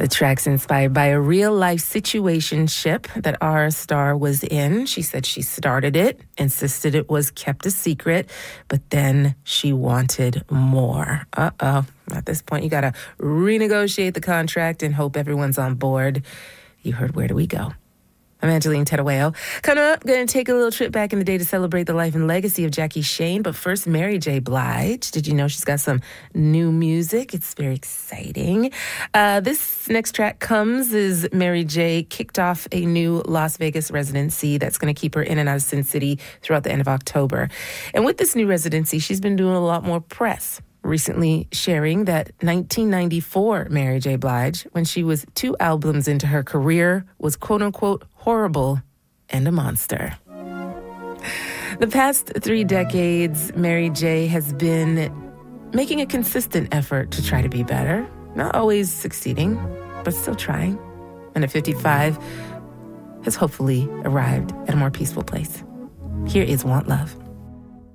The track's inspired by a real-life situationship that our star was in. She said she started it, insisted it was kept a secret, but then she wanted more. At this point, you got to renegotiate the contract and hope everyone's on board. You heard Where Do We Go? I'm Angeline Terueo. Coming up, going to take a little trip back in the day to celebrate the life and legacy of Jackie Shane. But first, Mary J. Blige. Did you know she's got some new music? It's very exciting. This next track comes as Mary J. kicked off a new Las Vegas residency that's going to keep her in and out of Sin City throughout the end of October. And with this new residency, she's been doing a lot more press. Recently sharing that 1994 Mary J. Blige, when she was 2 albums into her career, was quote-unquote horrible and a monster. The past 3 decades, Mary J. has been making a consistent effort to try to be better. Not always succeeding, but still trying. And at 55, has hopefully arrived at a more peaceful place. Here is Want Love.